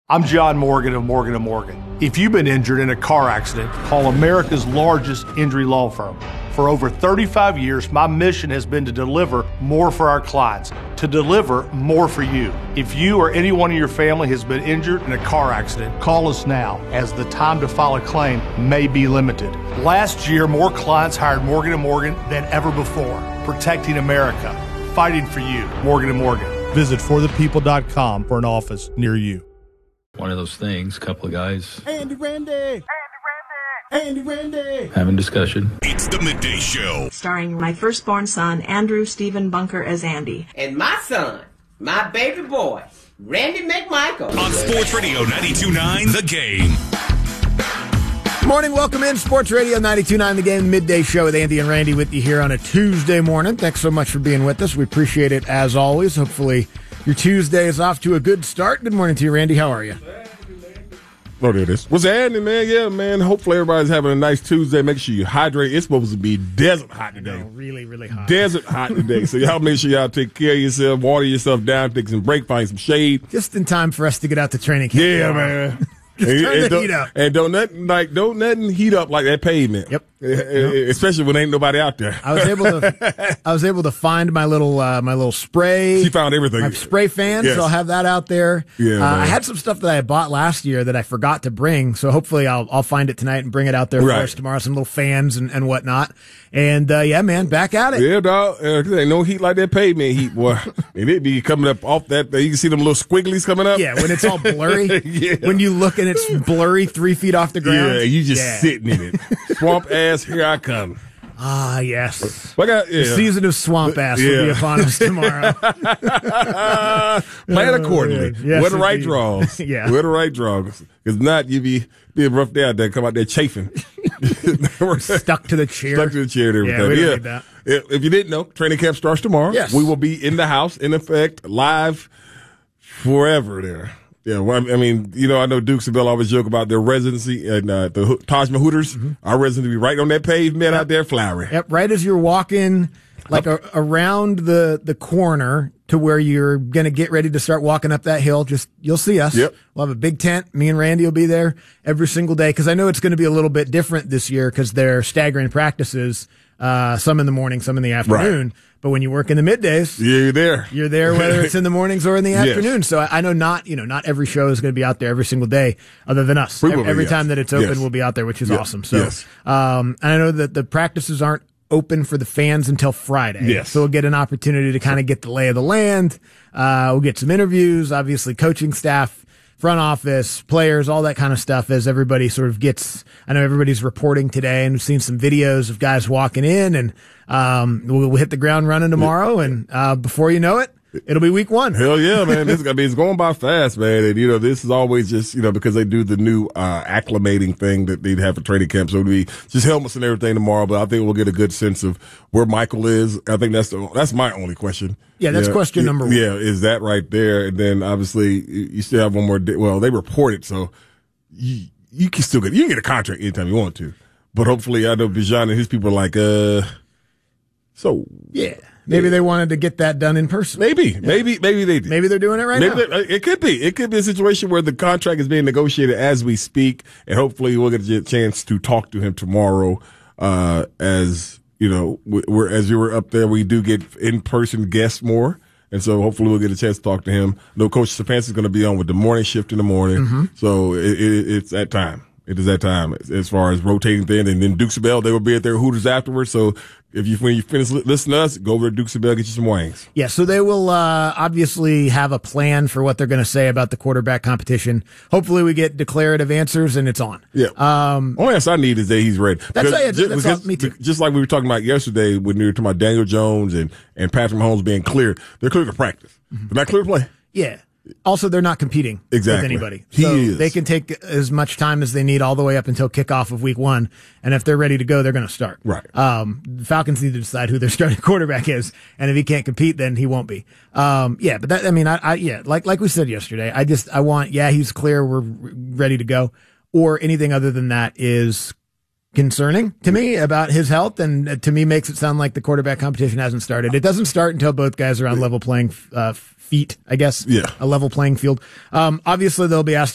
I'm John Morgan of Morgan & Morgan. If you've been injured in a car accident, call America's largest injury law firm. For over 35 years, my mission has been to deliver more for our clients, to deliver more for you. If you or anyone in your family has been injured in a car accident, call us now, as the time to file a claim may be limited. Last year, more clients hired Morgan & Morgan than ever before, protecting America, fighting for you. Morgan & Morgan. Visit forthepeople.com for an office near you. One of those things, a couple of guys. Andy Randy! Andy Randy! Having discussion. It's the Midday Show. Starring my firstborn son, Andrew Stephen Bunker, as Andy. And my son, my baby boy, Randy McMichael. On Sports Radio 92.9 The Game. Good morning, welcome in. Sports Radio 92.9 The Game, Midday Show with Andy and Randy with you here on a Tuesday morning. Thanks so much for being with us. We appreciate it as always. Hopefully your Tuesday is off to a good start. Good morning to you, Randy. How are you? Oh, there it is. What's happening, man? Yeah, man. Hopefully everybody's having a nice Tuesday. Make sure you hydrate. It's supposed to be desert hot today. Really, really hot. Desert hot today. So y'all make sure y'all take care of yourself, water yourself down, take some break, find some shade. Just in time for us to get out to training camp. Yeah, man. Just turn the heat up. And don't nothing heat up like that pavement. Yep. Especially when ain't nobody out there. I was able to find my little spray. She found everything. My spray fan, Yes. so I'll have that out there. Yeah, I had some stuff that I bought last year that I forgot to bring, so hopefully I'll find it tonight and bring it out there for us tomorrow. Some little fans and whatnot. And yeah, man, back at it. Yeah, dog. Ain't no heat like that pavement heat, boy. And it be coming up off that. You can see them little squigglies coming up. Yeah, when it's all blurry. Yeah. When you look and it's blurry 3 feet off the ground. Yeah, you just sitting in it. Swamp ass, here I come. Ah, yes. The season of swamp ass will be upon us tomorrow. Plan accordingly. Yes, Wear the right indeed. draws. Yeah. Wear the right draws. If not, you be a rough day out there. Come out there chafing. Stuck to the chair. Stuck to the chair and everything. Yeah, we don't need that. If you didn't know, training camp starts tomorrow. Yes. We will be in the house, in effect, live forever there. Yeah, well, I mean, I know Dukes and Bell always joke about their residency and the Taj Mahal Hooters. Mm-hmm. Our residency will be right on that pavement out there, flowery. Yep, right as you're walking, around the corner to where you're going to get ready to start walking up that hill. You'll see us. Yep. We'll have a big tent. Me and Randy will be there every single day because I know it's going to be a little bit different this year because they're staggering practices, some in the morning, some in the afternoon. Right. But when you work in the middays, you're there. You're there whether it's in the mornings or in the afternoon. Yes. So I know not every show is going to be out there every single day other than us. Every time that it's open, we'll be out there, which is awesome. So, and I know that the practices aren't open for the fans until Friday. Yes. So we'll get an opportunity to kind of get the lay of the land. We'll get some interviews, obviously coaching staff, front office, players, all that kind of stuff as everybody sort of gets, I know everybody's reporting today and we've seen some videos of guys walking in and, we'll hit the ground running tomorrow and, before you know it, it'll be week one. Hell yeah, man. It's going by fast, man. And, this is always just, because they do the new, acclimating thing that they'd have for training camp. So it'll be just helmets and everything tomorrow, but I think we'll get a good sense of where Michael is. I think that's my only question. Yeah, that's question number one. Yeah, is that right there? And then obviously you still have one more day. Well, they reported, so you can still get a contract anytime you want to. But hopefully I know Bijan and his people are like, yeah. Maybe they wanted to get that done in person. Maybe they did. Maybe they're doing it right now. It could be. It could be a situation where the contract is being negotiated as we speak, and hopefully we'll get a chance to talk to him tomorrow. As you know, as you were up there, we do get in-person guests more, and so hopefully we'll get a chance to talk to him. No, Coach Stefanski is going to be on with the morning shift in the morning, so it's that time. It is that time as far as rotating thing, and then Dukes and Bell, they will be at their Hooters afterwards. So when you finish listening to us, go over to Dukes and Bell, get you some wings. Yeah, so they will obviously have a plan for what they're going to say about the quarterback competition. Hopefully we get declarative answers and it's on. Yeah. Only answer I need is that he's ready. Me too. Just like we were talking about yesterday when we were talking about Daniel Jones and Patrick Mahomes being clear. They're clear to practice. They're not clear to play. Yeah. Also, they're not competing with anybody. So they can take as much time as they need all the way up until kickoff of week one. And if they're ready to go, they're going to start. Right. The Falcons need to decide who their starting quarterback is. And if he can't compete, then he won't be. Yeah, but like we said yesterday, I want, he's clear. We're ready to go. Or anything other than that is concerning to me about his health, and to me makes it sound like the quarterback competition hasn't started. It doesn't start until both guys are on level playing feet, I guess. Yeah. A level playing field. Obviously, they'll be asked